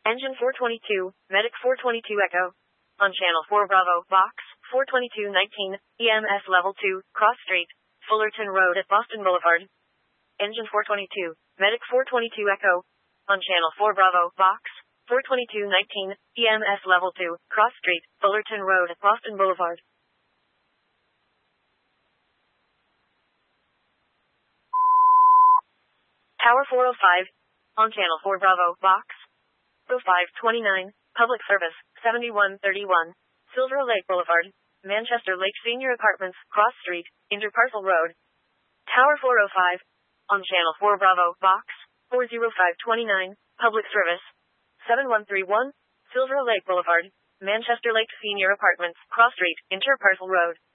Engine 422, Medic 422 Echo. On Channel 4 Bravo, Box 42219, EMS Level 2, Cross Street, Fullerton Road at Boston Boulevard. Engine 422, Medic 422 Echo. On Channel 4 Bravo, Box 42219, EMS Level 2, Cross Street, Fullerton Road at Boston Boulevard. Tower 405. On Channel 4 Bravo, Box 0529, Public Service, 7131, Silver Lake Boulevard, Manchester Lake Senior Apartments, Cross Street, Interparcel Road. Tower 405. On Channel 4 Bravo, Box 40529, Public Service, 7131, Silver Lake Boulevard, Manchester Lake Senior Apartments, Cross Street, Interparcel Road.